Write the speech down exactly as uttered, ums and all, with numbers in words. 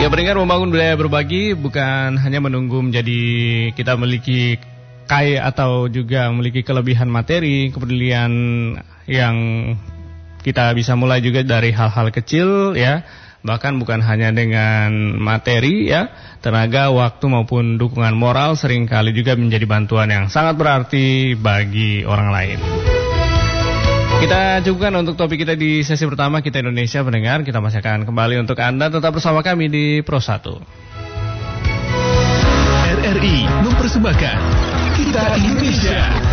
Ya, pendengar, membangun budaya berbagi bukan hanya menunggu menjadi kita memiliki kaya atau juga memiliki kelebihan materi, kepedulian yang kita bisa mulai juga dari hal-hal kecil ya. Bahkan bukan hanya dengan materi ya, tenaga, waktu maupun dukungan moral seringkali juga menjadi bantuan yang sangat berarti bagi orang lain. Kita cukupkan untuk topik kita di sesi pertama Kita Indonesia, pendengar. Kita masih akan kembali untuk Anda, tetap bersama kami di Pro satu. R R I mempersembahkan Kita Indonesia.